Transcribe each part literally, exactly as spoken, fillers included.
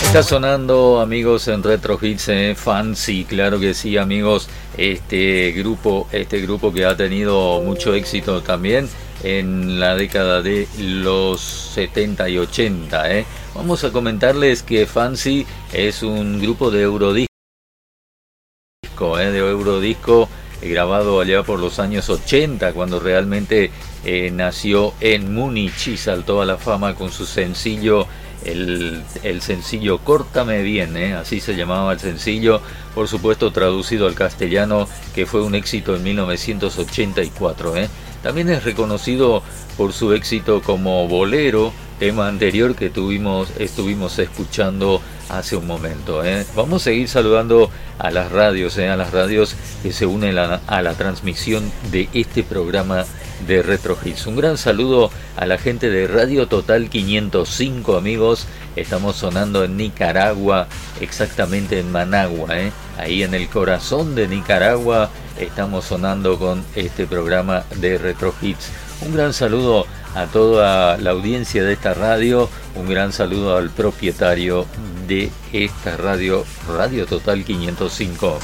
Está sonando, amigos, en Retro Hits, eh, Fancy, claro que sí, amigos. Este grupo, este grupo que ha tenido mucho éxito también en la década de los setenta y ochenta. Eh. Vamos a comentarles que Fancy es un grupo de Eurodisco, eh, de Eurodisco eh, grabado allá por los años ochenta, cuando realmente eh, nació en Múnich y saltó a la fama con su sencillo. El, el sencillo Córtame Bien, ¿eh? Así se llamaba el sencillo, por supuesto traducido al castellano, que fue un éxito en mil novecientos ochenta y cuatro. ¿eh? También es reconocido por su éxito como Bolero, tema anterior que tuvimos, estuvimos escuchando hace un momento. ¿eh? Vamos a seguir saludando a las radios, ¿eh? a las radios que se unen a, a la transmisión de este programa de Retro Hits. Un gran saludo a la gente de Radio Total quinientos cinco, amigos. Estamos sonando en Nicaragua, exactamente en Managua, ¿eh? ahí en el corazón de Nicaragua. Estamos sonando con este programa de Retro Hits. Un gran saludo a toda la audiencia de esta radio. Un gran saludo al propietario de esta radio, Radio Total quinientos cinco.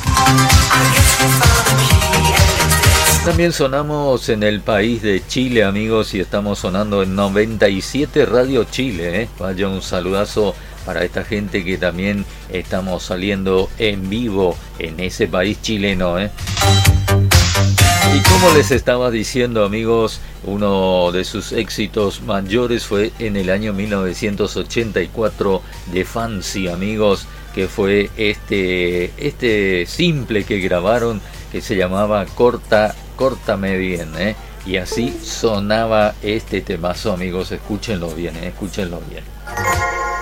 También sonamos en el país de Chile, amigos, y estamos sonando en noventa y siete Radio Chile. ¿eh? Vaya un saludazo para esta gente que también estamos saliendo en vivo en ese país chileno. ¿eh? Y como les estaba diciendo, amigos, uno de sus éxitos mayores fue en el año mil novecientos ochenta y cuatro de Fancy, amigos, que fue este, este simple que grabaron que se llamaba Corta, Córtame Bien, ¿eh? Y así sonaba este temazo, amigos, escúchenlo bien, ¿eh? escúchenlo bien.